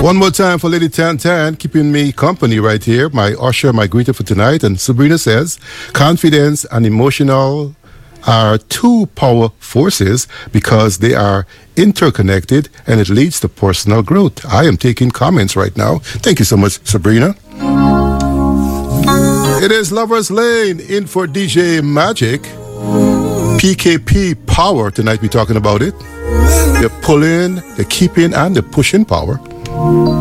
One more time for Lady Tan Tan, keeping me company right here. My usher, my greeter for tonight. And Sabrina says, confidence and emotional are two power forces because they are interconnected and it leads to personal growth. I am taking comments right now. Thank you so much, Sabrina. It is Lover's Lane in for DJ Magic. PKP power tonight, we're talking about it. The pulling, the keeping, and the pushing power.